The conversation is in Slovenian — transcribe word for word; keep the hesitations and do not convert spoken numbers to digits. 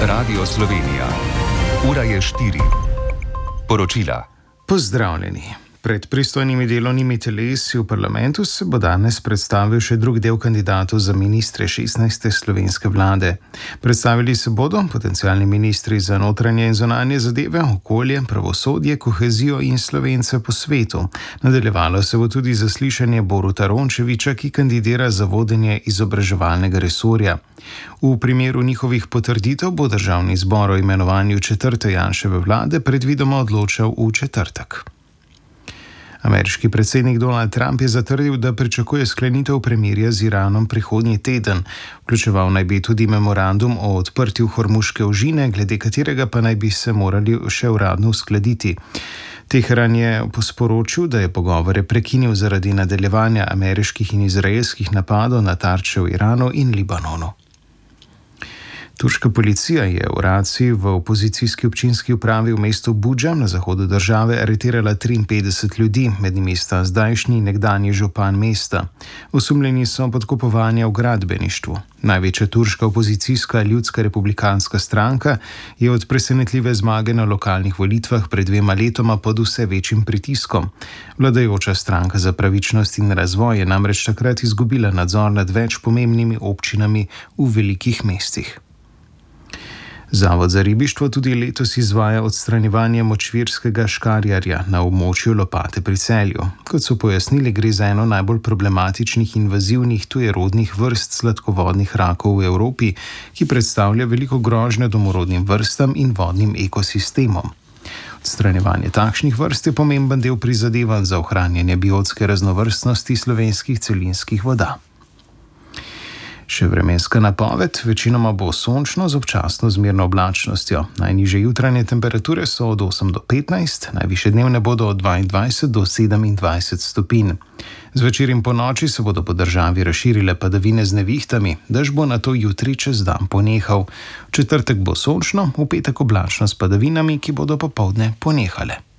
Radio Slovenija. Ura je štiri. Poročila. Pozdravljeni. Pred pristojnimi delovnimi telesi v parlamentu se bo danes predstavil še drugi del kandidatov za ministre šestnajste slovenske vlade. Predstavili se bodo potencialni ministri za notranje in zunanje zadeve, okolje, pravosodje, kohezijo in Slovence po svetu. Nadaljevalo se bo tudi zaslišanje Boruta Rončevića, ki kandidira za vodenje izobraževalnega resorja. V primeru njihovih potrditev bo državni zbor o imenovanju četrte Janševe vlade predvidoma odločal v četrtek. Ameriški predsednik Donald Trump je zatrdil, da pričakuje sklenitev premirja z Iranom prihodnji teden. Vključeval naj bi tudi memorandum o odprtju Hormuške ožine, glede katerega pa naj bi se morali še uradno uskladiti. Teheran je sporočil, da je pogovore prekinil zaradi nadaljevanja ameriških in izraelskih napadov na tarče v Iranu in Libanonu. Turška policija je v raciji v opozicijski občinski upravi v mestu Budža na zahodu države aretirala triinpetdeset ljudi, med njimi sta zdajšnji in nekdanji župan mesta. Osumljeni so podkupovanja v gradbeništvu. Največja turška opozicijska ljudska republikanska stranka je od presenetljive zmage na lokalnih volitvah pred dvema letoma pod vse večjim pritiskom. Vladajoča stranka za pravičnost in razvoj je namreč takrat izgubila nadzor nad več pomembnimi občinami v velikih mestih. Zavod za ribištvo tudi letos izvaja odstranjevanje močvirskega škarjarja na območju Lopate pri Celju. Kot so pojasnili, gre za eno najbolj problematičnih invazivnih tujerodnih vrst sladkovodnih rakov v Evropi, ki predstavlja veliko grožnjo domorodnim vrstam in vodnim ekosistemom. Odstranjevanje takšnih vrst je pomemben del prizadevanj za ohranjanje biotske raznovrstnosti slovenskih celinskih voda. Še vremenska napoved, večinoma bo sončno z občasno zmerno oblačnostjo. Najnižje jutranje temperature so od osem do petnajst, najvišje dnevne bodo od dvaindvajset do sedemindvajset stopinj. Zvečer in ponoči se bodo po državi razširile padavine z nevihtami, dež bo nato jutri čez dan ponehal. V četrtek bo sončno, v petek oblačno s padavinami, ki bodo popoldne ponehale.